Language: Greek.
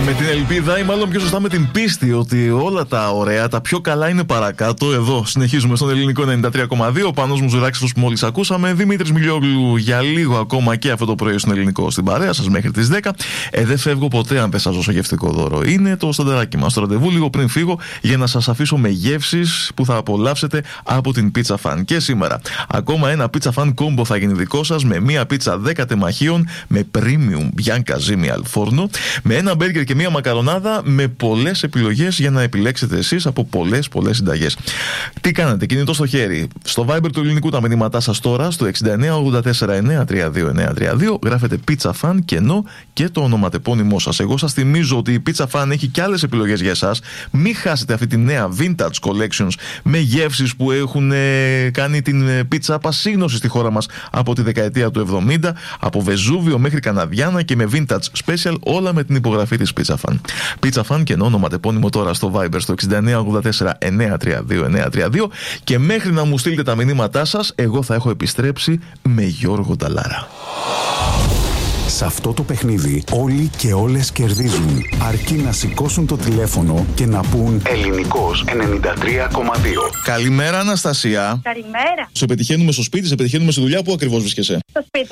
Με την ελπίδα ή μάλλον πιο σωστά με την πίστη ότι όλα τα ωραία, τα πιο καλά είναι παρακάτω. Εδώ συνεχίζουμε στον Ελληνικό 93,2. Ο Πάνος Μουζουράκης που μόλις ακούσαμε. Δημήτρης Μιλιόγλου για λίγο ακόμα και αυτό το πρωί στον Ελληνικό στην παρέα σας μέχρι τις 10. Δεν φεύγω ποτέ αν δεν σας δώσω γευστικό δώρο. Είναι το στανταράκι μας. Το ραντεβού λίγο πριν φύγω για να σας αφήσω με γεύσεις που θα απολαύσετε από την Pizza Fan. Και σήμερα ακόμα ένα Pizza Fan combo θα γίνει δικό σας με μία πίτσα 10 τεμαχίων με premium Bianca Zimi al forno, με ένα μπέργκερ και μία μακαρονάδα με πολλές επιλογές για να επιλέξετε εσείς από πολλές συνταγές. Τι κάνετε, κινητό στο χέρι. Στο Viber του Ελληνικού τα μηνύματά σας τώρα στο 6984-932-932 γράφετε Pizza Fan κενό και το ονοματεπώνυμό σας. Εγώ σας θυμίζω ότι η Pizza Fan έχει και άλλες επιλογές για εσάς. Μην χάσετε αυτή τη νέα Vintage Collections με γεύσεις που έχουν κάνει την πίτσα πασίγνωση στη χώρα μας από τη δεκαετία του 70, από Βεζούβιο μέχρι Καναδιάνα και με Vintage Special, όλα με την υπογραφή της Pizza Fan. Pizza Fan και ονοματεπώνυμο τώρα στο Viber στο 6984-932-932 και μέχρι να μου στείλετε τα μηνύματά σας, εγώ θα έχω επιστρέψει με Γιώργο Νταλάρα. Σε αυτό το παιχνίδι όλοι και όλες κερδίζουν, αρκεί να σηκώσουν το τηλέφωνο και να πούν Ελληνικός 93,2. Καλημέρα Αναστασία. Καλημέρα. Σε πετυχαίνουμε στο σπίτι, σε πετυχαίνουμε στη δουλειά, πού ακριβώς βρίσκεσαι? Στο σπίτι